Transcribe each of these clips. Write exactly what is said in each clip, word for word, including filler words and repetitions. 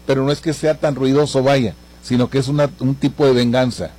pero no es que sea tan ruidoso, vaya, sino que es una, un tipo de venganza.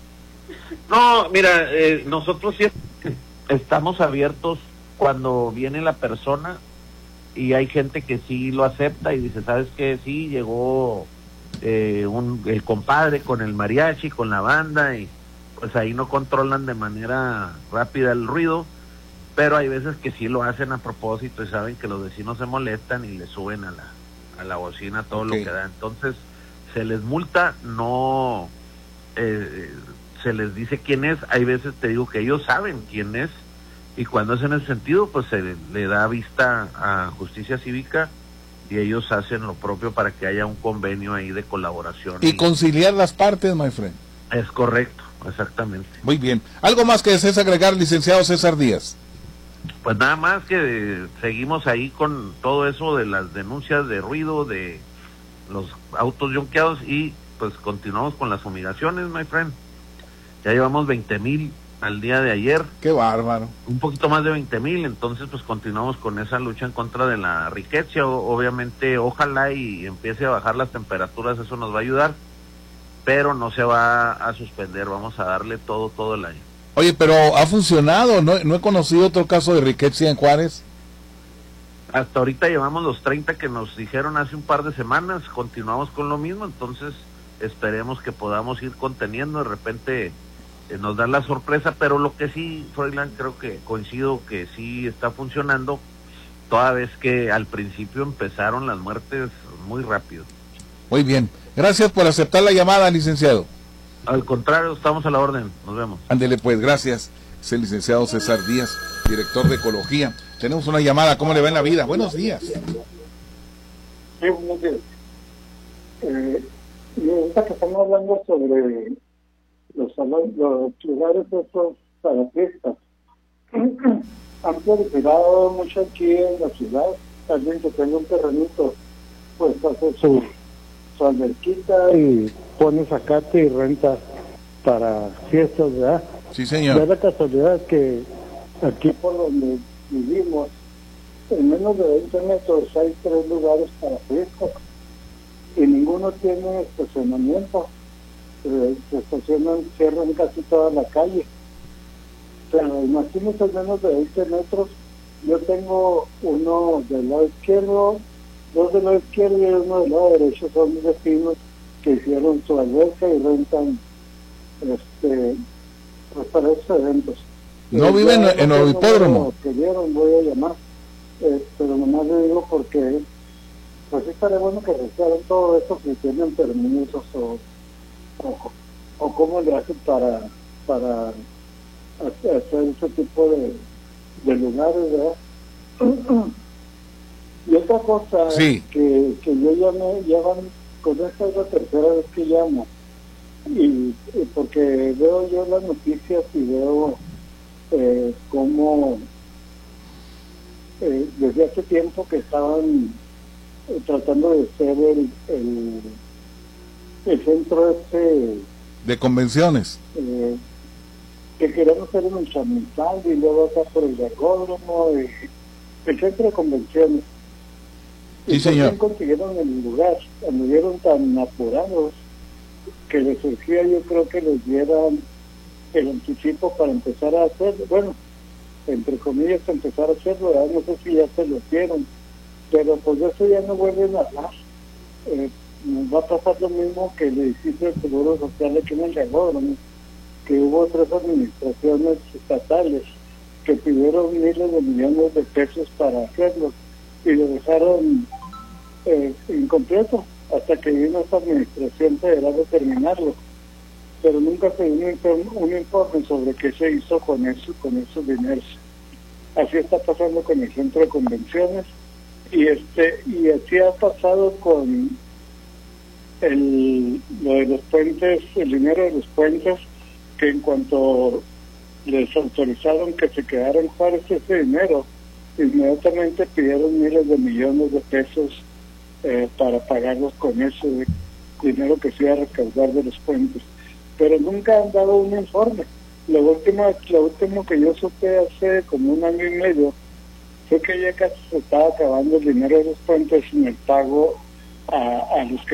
No, mira, eh, nosotros siempre estamos abiertos cuando viene la persona y hay gente que sí lo acepta y dice, ¿sabes qué? Sí, llegó eh, un, el compadre con el mariachi, con la banda, y pues ahí no controlan de manera rápida el ruido, pero hay veces que sí lo hacen a propósito y saben que los vecinos se molestan y le suben a la, a la bocina todo okay. lo que da. Entonces se les multa, no eh, se les dice quién es. Hay veces, te digo, que ellos saben quién es, y cuando es en ese sentido, pues se le, le da vista a Justicia Cívica y ellos hacen lo propio para que haya un convenio ahí de colaboración. Y, y conciliar las partes, my friend. Es correcto, exactamente. Muy bien. ¿Algo más que desees agregar, licenciado César Díaz? Pues nada más que seguimos ahí con todo eso de las denuncias de ruido, de los autos yonqueados, y pues continuamos con las fumigaciones, my friend. Ya llevamos veinte mil al día de ayer. Qué bárbaro. Un poquito más de veinte mil, entonces pues continuamos con esa lucha en contra de la riqueza. Obviamente, ojalá y empiece a bajar las temperaturas, eso nos va a ayudar, pero no se va a suspender, vamos a darle todo, todo el año. Oye, pero ha funcionado, no, no he conocido otro caso de riqueza en Juárez. Hasta ahorita llevamos los treinta que nos dijeron hace un par de semanas, continuamos con lo mismo, entonces esperemos que podamos ir conteniendo, de repente eh, nos dan la sorpresa, pero lo que sí, Froilán, creo que coincido que sí está funcionando, toda vez que al principio empezaron las muertes muy rápido. Muy bien, gracias por aceptar la llamada, licenciado. Al contrario, estamos a la orden, nos vemos. Ándele pues, gracias. Es el licenciado César Díaz, director de Ecología. Tenemos una llamada, ¿cómo le va en la vida? Buenos días. Sí, buenos días. Eh, y ahorita que estamos hablando sobre los, los lugares estos para fiestas, han proliferado mucho aquí en la ciudad. Alguien que tenga un terrenito, pues hace su, su alberquita y pone zacate y renta para fiestas, ¿verdad? Sí, señor. Da la casualidad que aquí por donde vivimos, en menos de veinte metros hay tres lugares para fiestas y ninguno tiene estacionamiento. Eh, se estacionan, cierran casi toda la calle. Pero imagínense, en menos de veinte metros, yo tengo uno del lado izquierdo, dos del lado izquierdo y uno del lado derecho, son mis vecinos que hicieron su alberca y rentan este pues para esos eventos. ¿No eh, viven en, en el hipódromo? Que vieron, voy a llamar, eh, pero nomás le digo porque pues sí estaría bueno que revisaran todo esto, que tienen permisos o, o, o cómo le hacen para para hacer ese tipo de, de lugares, ¿verdad? Y otra cosa sí. que, que yo llamé, ya van, con esta es la tercera vez que llamo, y, y porque veo yo las noticias y veo eh, cómo eh, desde hace tiempo que estaban eh, tratando de ser el, el, el centro este de convenciones, eh, que queremos hacer en el Chamizal y luego acá por el Ergódromo, eh, el centro de convenciones. Sí, y señor. Consiguieron el lugar, anduvieron tan apurados que les surgía, yo creo que les dieran el anticipo para empezar a hacerlo, bueno, entre comillas empezar a hacerlo, ¿verdad? No sé si ya se lo hicieron, pero pues de eso ya no vuelven a hablar. Eh, nos va a pasar lo mismo que el edificio del Seguro Social aquí en el Ergódromo, que hubo tres administraciones estatales que pidieron miles de millones de pesos para hacerlo y lo dejaron eh, incompleto hasta que vino esta administración federal a terminarlo, pero nunca se dio un informe, un informe sobre qué se hizo con eso, con esos dineros. Así está pasando con el centro de convenciones y este y así ha pasado con el lo de los puentes, el dinero de los puentes, que en cuanto les autorizaron que se quedara en Juárez ese dinero, inmediatamente pidieron miles de millones de pesos eh, para pagarlos con ese dinero que se iba a recaudar de los puentes, pero nunca han dado un informe. Lo último, lo último que yo supe hace como un año y medio fue que ya casi se estaba acabando el dinero de los puentes en el pago a, a los que